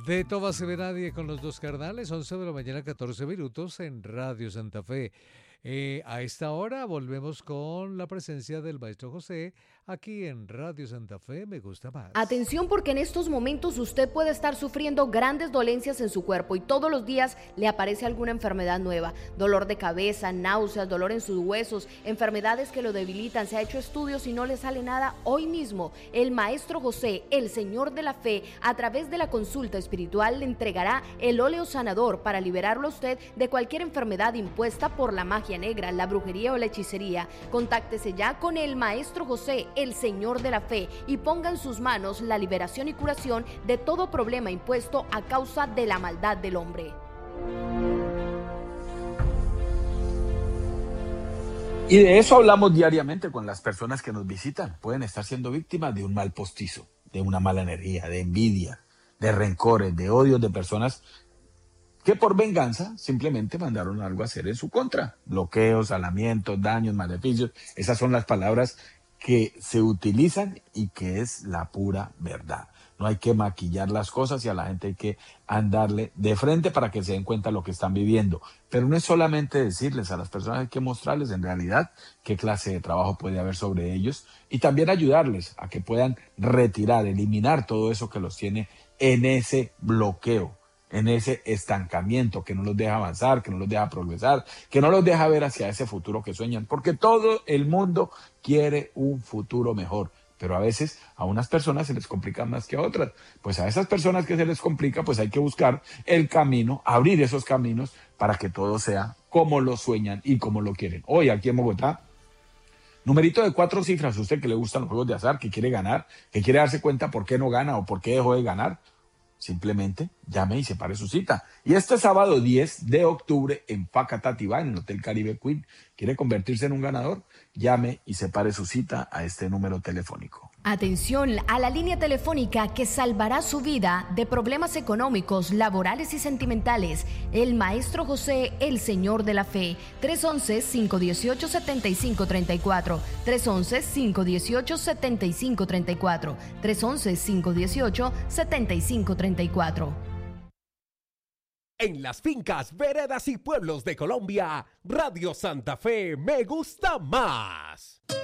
De Tomás se ve nadie con los dos carnales, 11 de la mañana, 14 minutos en Radio Santa Fe. A esta hora volvemos con la presencia del maestro José aquí en Radio Santa Fe. Me gusta más. Atención, porque en estos momentos usted puede estar sufriendo grandes dolencias en su cuerpo y todos los días le aparece alguna enfermedad nueva. Dolor de cabeza, náuseas, dolor en sus huesos, enfermedades que lo debilitan. Se ha hecho estudios y no le sale nada. Hoy mismo el maestro José, el Señor de la Fe, a través de la consulta espiritual le entregará el óleo sanador para liberarlo a usted de cualquier enfermedad impuesta por la magia negra, la brujería o la hechicería. Contáctese ya con el maestro José, el Señor de la Fe, y ponga en sus manos la liberación y curación de todo problema impuesto a causa de la maldad del hombre. Y de eso hablamos diariamente con las personas que nos visitan. Pueden estar siendo víctimas de un mal postizo, de una mala energía, de envidia, de rencores, de odios de personas que por venganza simplemente mandaron algo a hacer en su contra. Bloqueos, alamientos, daños, maleficios. Esas son las palabras que se utilizan y que es la pura verdad. No hay que maquillar las cosas y a la gente hay que andarle de frente para que se den cuenta de lo que están viviendo. Pero no es solamente decirles a las personas, hay que mostrarles en realidad qué clase de trabajo puede haber sobre ellos y también ayudarles a que puedan retirar, eliminar todo eso que los tiene en ese bloqueo, en ese estancamiento que no los deja avanzar, que no los deja progresar, que no los deja ver hacia ese futuro que sueñan, porque todo el mundo quiere un futuro mejor, pero a veces a unas personas se les complica más que a otras. Pues a esas personas que se les complica, pues hay que buscar el camino, abrir esos caminos para que todo sea como lo sueñan y como lo quieren. Hoy aquí en Bogotá, numerito de 4 cifras, usted que le gustan los juegos de azar, que quiere ganar, que quiere darse cuenta por qué no gana o por qué dejó de ganar, simplemente llame y separe su cita. Y este sábado 10 de octubre en Facatativá, en el Hotel Caribe Queen, ¿quiere convertirse en un ganador? Llame y separe su cita a este número telefónico. Atención a la línea telefónica que salvará su vida de problemas económicos, laborales y sentimentales. El maestro José, el Señor de la Fe. 311-518-7534. 311-518-7534. 311-518-7534. En las fincas, veredas y pueblos de Colombia, Radio Santa Fe me gusta más.